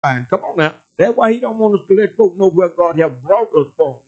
Come on now. That's why he don't want us to let folk know where God have brought us from.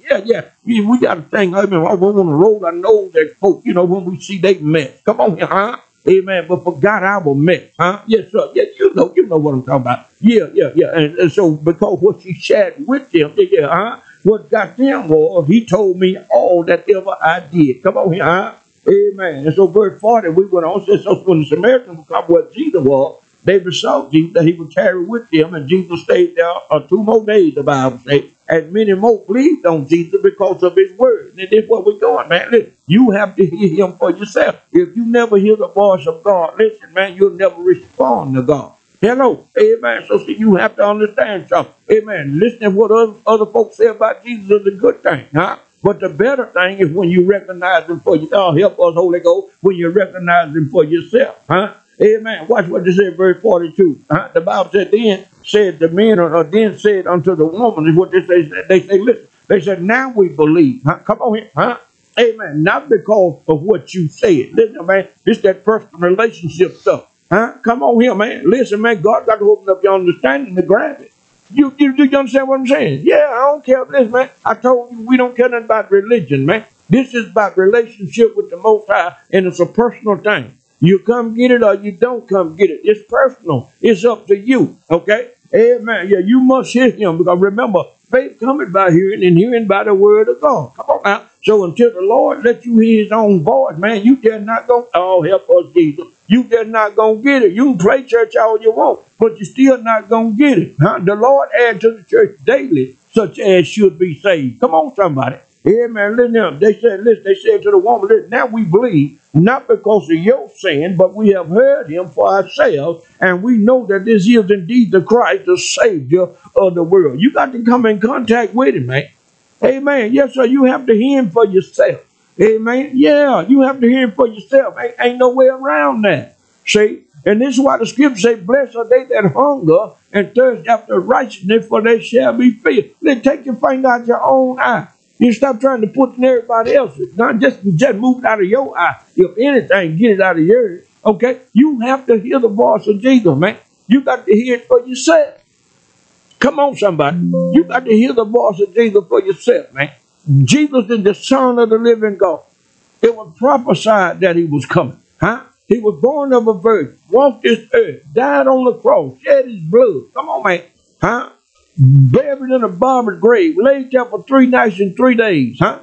We got to think, I mean, I want to roll our nose at folk, when we see they mess. Come on here, huh? Amen. But for God, our mess, huh? Yes, sir. Yeah, you know what I'm talking about. Yeah. And so because what she shared with them, what got them was he told me all that ever I did. Come on here, huh? Amen. And so verse 40, we went on, says, so when the Samaritans would come where Jesus was, they besought Jesus that he would tarry with them, and Jesus stayed there 2 more days, the Bible says. And many more believed on Jesus because of his word. And this is where we're going, man. Listen, you have to hear him for yourself. If you never hear the voice of God, listen, man, you'll never respond to God. Hello, amen. So see, you have to understand something. Amen. Listening to what other folks say about Jesus is a good thing, huh? But the better thing is when you recognize him for yourself. Help us, Holy Ghost, when you recognize him for yourself, huh? Amen. Watch what they said, verse 42. The Bible said, then said the men, or then said unto the woman, is what they say. They say, listen, they said, now we believe. Huh? Come on here, huh? Amen. Not because of what you said. Listen, man, it's that personal relationship stuff. Huh? Come on here, man. Listen, man, God got to open up your understanding to grab it. You understand what I'm saying? Yeah, I don't care. Listen, man, I told you we don't care nothing about religion, man. This is about relationship with the Most High, and it's a personal thing. You come get it or you don't come get it. It's personal. It's up to you. Okay? Amen. Yeah, you must hear him because remember, faith cometh by hearing and hearing by the word of God. Come on now. So until the Lord let you hear his own voice, man, you just not going to, oh, help us, Jesus. You just not going to get it. You can play church all you want, but you still not going to get it. Huh? The Lord add to the church daily, such as should be saved. Come on, somebody. Amen. Listen, they said to the woman, listen, now we believe, not because of your sin, but we have heard him for ourselves, and we know that this is indeed the Christ, the Savior of the world. You got to come in contact with him, man. Amen. Yes, sir. You have to hear him for yourself. Amen. Yeah, you have to hear him for yourself. Ain't no way around that. See? And this is why the scripture say, blessed are they that hunger and thirst after righteousness, for they shall be filled. Then take your finger out your own eye. You stop trying to put it in everybody else's. Not just move it out of your eye. If anything, get it out of yours. Okay? You have to hear the voice of Jesus, man. You got to hear it for yourself. Come on, somebody. You got to hear the voice of Jesus for yourself, man. Jesus is the Son of the living God. It was prophesied that he was coming. Huh? He was born of a virgin, walked this earth, died on the cross, shed his blood. Come on, man. Huh? Buried in a barber's grave, laid there for 3 nights and 3 days. Huh?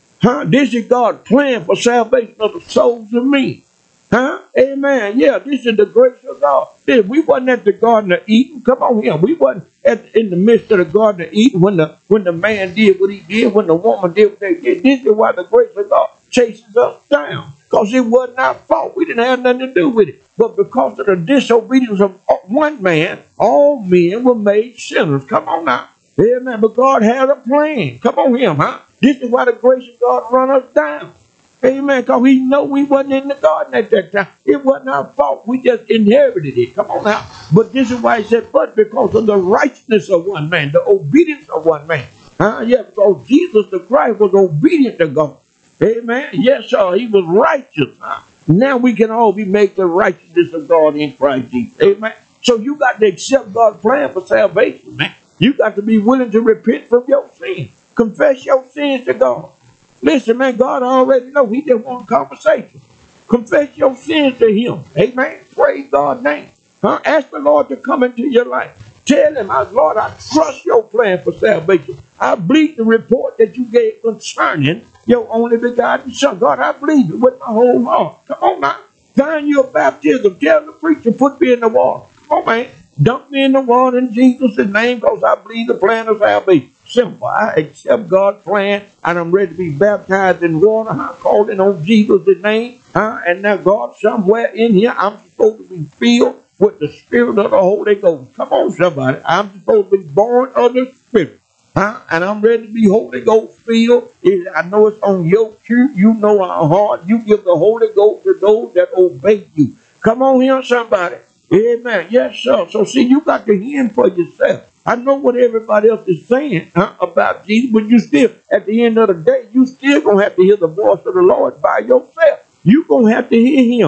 This is God's plan for salvation of the souls of men. Huh? Amen. Yeah, this is the grace of God. We wasn't at the Garden of Eden. Come on here. We wasn't in the midst of the Garden of Eden when the man did what he did, when the woman did what they did. This is why the grace of God chases us down. Because it wasn't our fault. We didn't have nothing to do with it. But because of the disobedience of one man, all men were made sinners. Come on now. Amen. But God had a plan. Come on here, huh? This is why the grace of God run us down. Amen. Because we know we wasn't in the garden at that time. It wasn't our fault. We just inherited it. Come on now. But this is why he said, but because of the righteousness of one man, the obedience of one man. Yeah, because Jesus the Christ was obedient to God. Amen. Yes, sir. He was righteous. Now we can all be made the righteousness of God in Christ Jesus. Amen. So you got to accept God's plan for salvation, man. You got to be willing to repent from your sins. Confess your sins to God. Listen, man, God already knows. He just wants conversation. Confess your sins to him. Amen. Praise God's name. Ask the Lord to come into your life. Tell him, Lord, I trust your plan for salvation. I believe the report that you gave concerning your only begotten Son. God, I believe it with my whole heart. Come on now. Find your baptism. Tell the preacher, put me in the water. Come on, man. Dump me in the water in Jesus' name because I believe the plan of salvation. Simple. I accept God's plan and I'm ready to be baptized in water. I'm calling on Jesus' name. And now God, somewhere in here, I'm supposed to be filled with the Spirit of the Holy Ghost. Come on, somebody. I'm supposed to be born of the Spirit. And I'm ready to be Holy Ghost filled. I know it's on your cue. You know our heart. You give the Holy Ghost to those that obey you. Come on here, somebody. Amen. Yes, sir. So see, you got to hear him for yourself. I know what everybody else is saying about Jesus, but you still, at the end of the day, you still going to have to hear the voice of the Lord by yourself. You're going to have to hear him.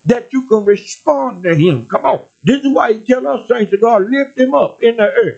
that you can respond to him. Come on. This is why he tell us, saints of God, lift him up in the earth.